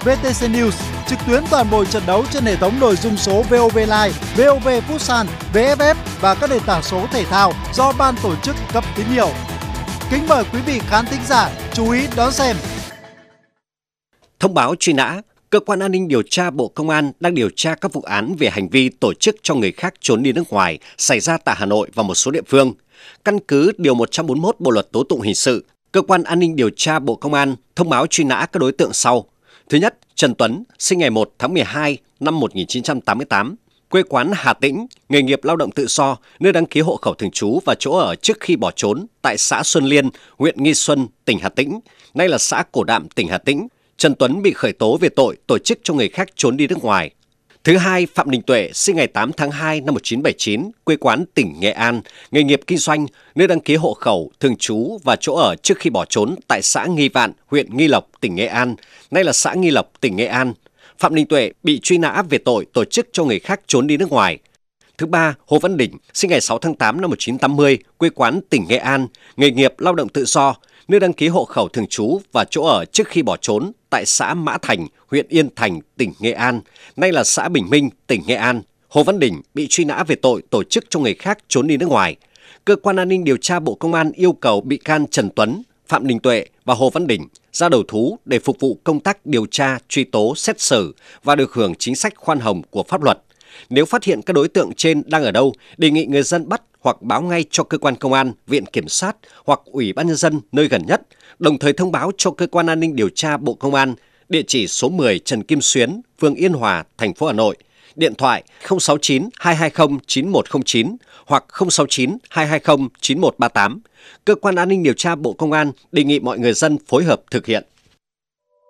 VTC News, trực tuyến toàn bộ trận đấu trên hệ thống nội dung số VOV Live, VOV Futsal, VFF và các nền tảng số thể thao do ban tổ chức cấp tín hiệu. Kính mời quý vị khán thính giả chú ý đón xem. Thông báo truy nã. Cơ quan An ninh Điều tra Bộ Công an đang điều tra các vụ án về hành vi tổ chức cho người khác trốn đi nước ngoài xảy ra tại Hà Nội và một số địa phương. Căn cứ Điều 141 Bộ Luật Tố tụng Hình sự, Cơ quan An ninh Điều tra Bộ Công an thông báo truy nã các đối tượng sau. Thứ nhất, Trần Tuấn, sinh ngày 1 tháng 12 năm 1988, quê quán Hà Tĩnh, nghề nghiệp lao động tự do, nơi đăng ký hộ khẩu thường trú và chỗ ở trước khi bỏ trốn tại xã Xuân Liên, huyện Nghi Xuân, tỉnh Hà Tĩnh, nay là xã Cổ Đạm, tỉnh Hà Tĩnh. Trần Tuấn bị khởi tố về tội tổ chức cho người khác trốn đi nước ngoài. Thứ hai, Phạm Đình Tuệ, sinh ngày 8 tháng 2 năm 1979, quê quán tỉnh Nghệ An, nghề nghiệp kinh doanh, nơi đăng ký hộ khẩu, thường trú và chỗ ở trước khi bỏ trốn tại xã Nghi Vạn, huyện Nghi Lộc, tỉnh Nghệ An, nay là xã Nghi Lộc, tỉnh Nghệ An. Phạm Đình Tuệ bị truy nã về tội tổ chức cho người khác trốn đi nước ngoài. Thứ ba, Hồ Văn Đỉnh, sinh ngày 6 tháng 8 năm 1980, quê quán tỉnh Nghệ An, nghề nghiệp lao động tự do, nơi đăng ký hộ khẩu thường trú và chỗ ở trước khi bỏ trốn tại xã Mã Thành, huyện Yên Thành, tỉnh Nghệ An, nay là xã Bình Minh, tỉnh Nghệ An. Hồ Văn Đỉnh bị truy nã về tội tổ chức cho người khác trốn đi nước ngoài. Cơ quan An ninh Điều tra Bộ Công an yêu cầu bị can Trần Tuấn, Phạm Đình Tuệ và Hồ Văn Đỉnh ra đầu thú để phục vụ công tác điều tra, truy tố, xét xử và được hưởng chính sách khoan hồng của pháp luật. Nếu phát hiện các đối tượng trên đang ở đâu, đề nghị người dân bắt hoặc báo ngay cho cơ quan công an, viện kiểm sát hoặc Ủy ban nhân dân nơi gần nhất, đồng thời thông báo cho cơ quan An ninh Điều tra Bộ Công an, địa chỉ số 10 Trần Kim Xuyến, phường Yên Hòa, thành phố Hà Nội, điện thoại 069 220 9109 hoặc 069 220 9138. Cơ quan An ninh Điều tra Bộ Công an đề nghị mọi người dân phối hợp thực hiện.